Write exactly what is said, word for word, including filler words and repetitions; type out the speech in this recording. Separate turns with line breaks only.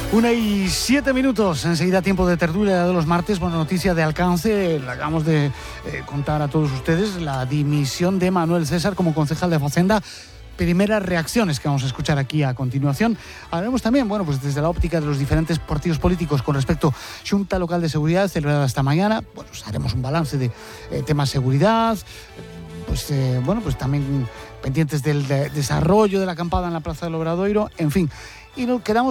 Una y siete minutos, enseguida tiempo de tertulia de los martes. Bueno, noticia de alcance, la acabamos de eh, contar a todos ustedes, la dimisión de Manuel César como concejal de Facenda. Primeras reacciones que vamos a escuchar aquí a continuación. Hablaremos también, bueno, pues desde la óptica de los diferentes partidos políticos con respecto a Xunta Local de Seguridad celebrada esta mañana. Bueno, pues haremos un balance de eh, temas seguridad, pues eh, bueno, pues también pendientes del de desarrollo de la acampada en la Plaza del Obradoiro, en fin. Y nos quedamos